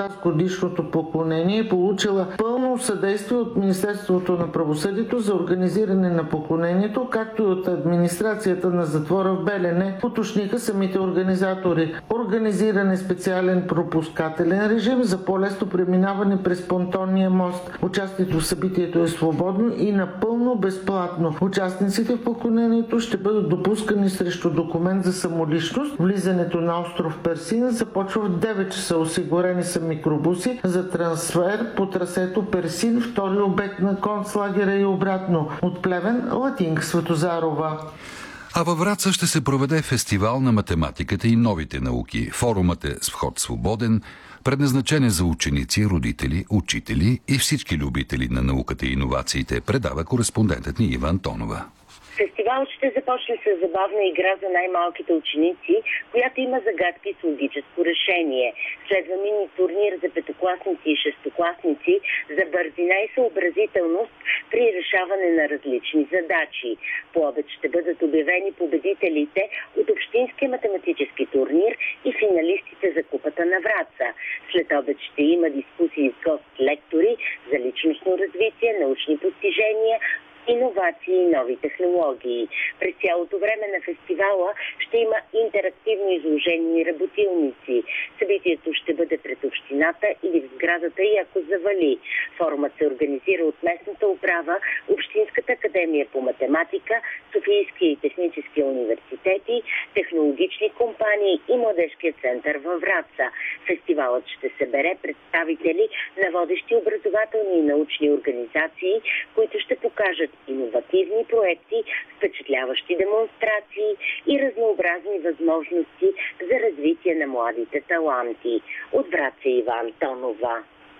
годишното поклонение е получила пълно съдействие от Министерството на правосъдието за организиране на поклонението, както и от администрацията на затвора в Белене, уточниха самите организатори. Организиран е специален пропускателен режим за по-лесно преминаване през понтонния мост. Участието в събитието е свободно и напълно безплатно. Участниците в поклонението ще бъдат допускани срещу документ за самоличност. Влизането на остров Персин започва в 9 часа. Осигурени са микробуси за трансфер по трасето Персин, втори обект на концлагера и обратно. От Плевен, Латинка Светозарова. А във Враца ще се проведе фестивал на математиката и новите науки. Форумът е с вход свободен, предназначен е за ученици, родители, учители и всички любители на науката и иновациите, предава кореспондентът ни Ива Антонова. Фестивалът ще започне с забавна игра за най-малките ученици, която има загадки с логическо решение. Следва мини турнир за петокласници и шестокласници за бързина и съобразителност при решаване на различни задачи. По обед ще бъдат обявени победителите от общинския математически турнир и финалистите за Купата на Враца. След обед ще има дискусии с гост-лектори за личностно развитие, научни постижения, иновации и нови технологии. През цялото време на фестивала ще има интерактивно изложение и работилници. Събитието ще бъде пред общината или в сградата и ако завали. Форумът се организира от местната управа, Общинската академия по математика, Софийския и техническия университети, технологични компании и Младежкия център във Враца. Фестивалът ще събере представители на водещи образователни и научни организации, които ще покажат иновативни проекти, впечатляващи демонстрации и разнообразни възможности за развитие на младите таланти. От Враца Ива Антонова.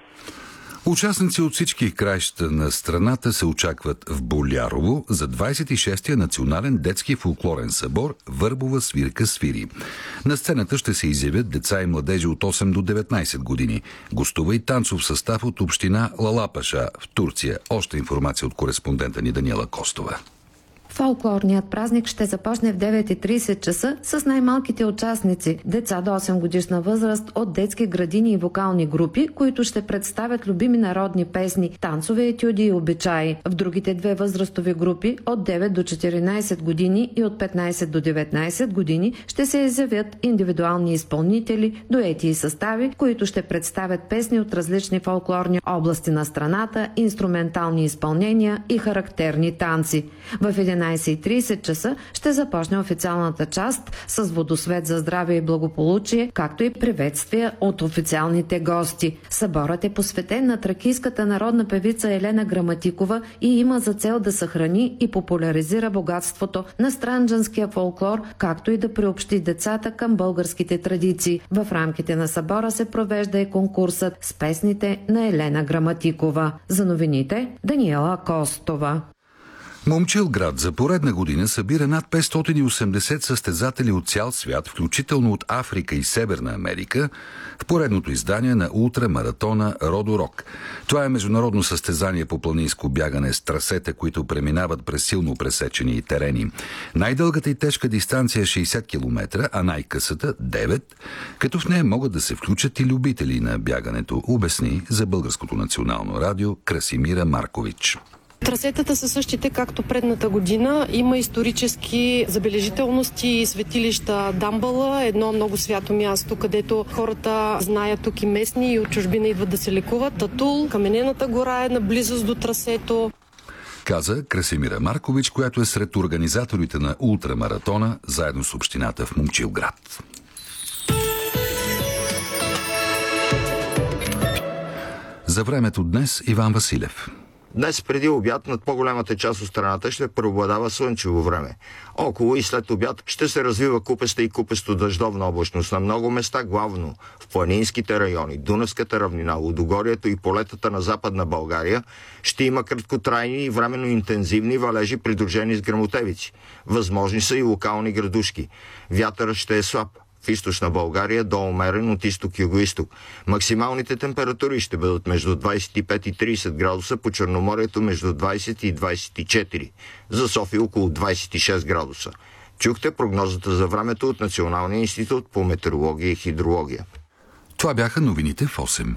Участници от всички краища на страната се очакват в Болярово за 26-я национален детски фолклорен събор "Върбова свирка свири". На сцената ще се изявят деца и младежи от 8 до 19 години. Гостува и танцов състав от община Лалапаша в Турция. Още информация от кореспондента ни Даниела Костова. Фолклорният празник ще започне в 9:30 часа с най-малките участници – деца до 8 годишна възраст от детски градини и вокални групи, които ще представят любими народни песни, танцове, етюди и обичаи. В другите две възрастови групи от 9 до 14 години и от 15 до 19 години ще се изявят индивидуални изпълнители, дуети и състави, които ще представят песни от различни фолклорни области на страната, инструментални изпълнения и характерни танци. В 11:30 часа ще започне официалната част с водосвет за здраве и благополучие, както и приветствия от официалните гости. Съборът е посветен на тракийската народна певица Елена Граматикова и има за цел да съхрани и популяризира богатството на странджанския фолклор, както и да приобщи децата към българските традиции. В рамките на събора се провежда и конкурсът с песните на Елена Граматикова. За новините Даниела Костова. Момчилград за поредна година събира над 580 състезатели от цял свят, включително от Африка и Северна Америка, в поредното издание на ултрамаратона Родорок. Това е международно състезание по планинско бягане с трасета, които преминават през силно пресечени терени. Най-дългата и тежка дистанция е 60 км, а най-късата – 9, като в нея могат да се включат и любители на бягането, обясни за Българското национално радио Красимира Маркович. Трасетата са същите, както предната година. Има исторически забележителности и светилища Дамбала, едно много свято място, където хората знаят тук и местни и от чужбина идват да се лекуват. Татул, Каменената гора е наблизост до трасето. Каза Красимира Маркович, която е сред организаторите на ултрамаратона, заедно с общината в Момчилград. За времето днес Иван Василев. Днес преди обяд над по-голямата част от страната ще преобладава слънчево време. Около и след обяд ще се развива купеста и купесто-дъждовна облачност на много места, главно в планинските райони, Дунавската равнина, Лудогорието и полетата на Западна България. Ще има краткотрайни и временно интензивни валежи, придружени с гръмотевици. Възможни са и локални градушки. Вятърът ще е слаб. В източна България до умерен от изток-юго-исток. Максималните температури ще бъдат между 25 и 30 градуса, по Черноморието между 20 и 24. За София около 26 градуса. Чухте прогнозата за времето от Националния институт по метеорология и хидрология. Това бяха новините в 8.